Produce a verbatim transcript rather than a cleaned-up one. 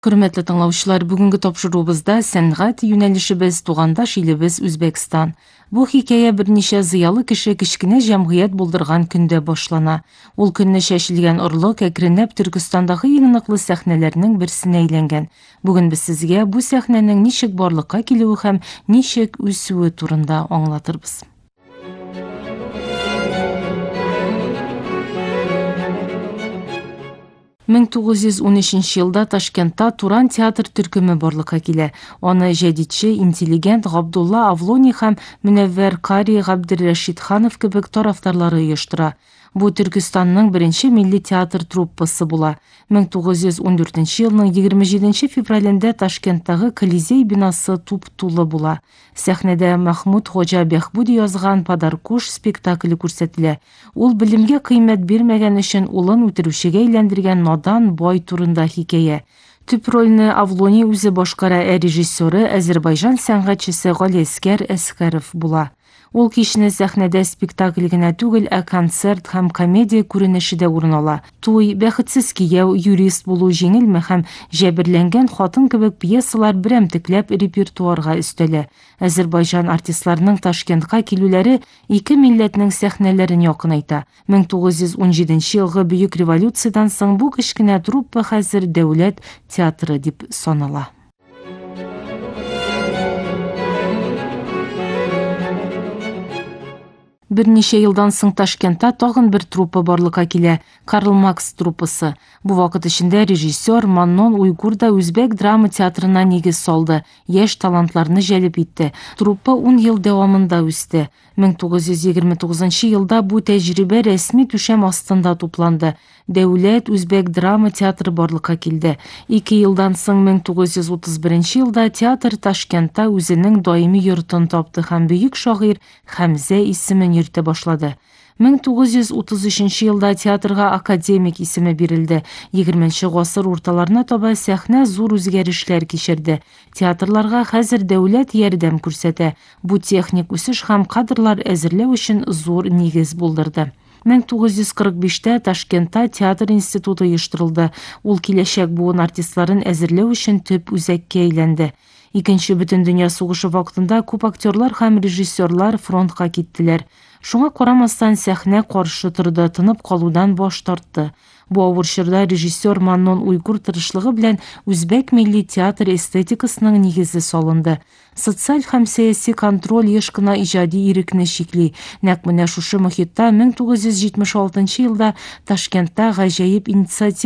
Hürmetli тыңлаучылар, бүгінгі тапшыруыбызда сәнгать юнәлешебез тугандаш илебез Үзбәкстан. Бу хикәя берничә зыялы кеше кечкенә җәмгыять булдырган көндә башлана. Ул көнне чәчелгән орлык әкренләп Төркестандагы иң ныклы сәхнәләрнең берсенә әйләнгән. Бүген без сезгә бу сәхнәнең ничек барлыкка килүе һәм ничек үсүе турында аңлатырбыз. мең тугыз йөз ун өченче елда Ташкентта Туран театр төркеме барлыкка килә. Аны җәдитче, интеллигент Габдулла Авлони һәм Мөнәввәр Кари Габдрәшитханов кебек тарафдарлары оештыра. Бу Төркстанның беренче милли театр труппасы була. мең тугыз йөз ун дүртенче елның егерме җиденче февралендә Ташкенттагы Колизей бинасы туп-тулы була. Сәхнәдә Махмуд Хоҗа Бәхбүди язган Падаркуш спектакле күрсәтелә. Ул белемгә кыйммәт бирмәгән өчен улын үтерүчегә әйләндергән надан бай турында хикәя. Төп рольне Авлони үзе башкара, ә режиссеры Азәрбайҗан сәнгатьчесе Галиәскәр Әскәров була. Ул кичне сәхнәдә спектакль генә түгел, ә концерт һәм комедия күренеше дә урын ала. Туй, бәхетсез кияү, юрист булу җиңелме һәм җәберләнгән хатын кебек пьесалар берәмтекләп репертуарга өстәлә. Азәрбайҗан артистларының Ташкентка килүләре ике милләтнең сәхнәләрен якынайта. мең тугыз йөз ун җиденче елгы бөек революциядән соң бу кечкенә труппа хәзер дәүләт театры дип санала. Берничә елдан соң Ташкентта тагын бер труппа барлыкка килә – Карл Маркс труппасы. Бу вакыт эчендә режиссер Маннон Уйгур да үзбәк драма театрына нигез салды, яшь талантларны җәлеп итте. Труппа ун ел дәвамында үсте. мең тугыз йөз егерме тугызынчы елда бу тәҗрибә рәсми түшәм астында тупланды. Дәүләт үзбәк драма театры барлыкка килде. Ике елдан соң мең тугыз йөз утыз беренче елда театр Ташкентта үзенең даими йортын тапты һәм бөек шагыйрь Хәмзә исемен йөртә башлады. мең тугыз йөз утыз өченче елда театрга академик исеме бирелде. егерменче гасыр урталарына таба сәхнә зур үзгәрешләр кичерде. Театрларга хәзер дәүләт ярдәм күрсәтә. Бу техник үсеш һәм кадрлар әзерләү өчен зур нигез булдырды. мең тугыз йөз кырык биштә Ташкентта театр институты оештырылды. Ул киләчәк буын артистларын әзерләү өчен төп үзәккә әйләнде. Икенче бөтен дөнья сугышы вакытында күп актерлар һәм режиссерлар фронтка киттеләр. Шуңа карамастан сәхнә каршы торды, тынып калудан баш тартты. Бу авыр чорда режиссер Маннон Уйгур тырышлыгы белән үзбәк милли театр эстетикасының нигезе салынды. Социаль һәм сәяси контроль еш кына иҗади ирекне чикли. Нәкъ менә шушы мохитта мең тугыз йөз җитмеш алтынчы елда Ташкентта гаҗәеп инициатива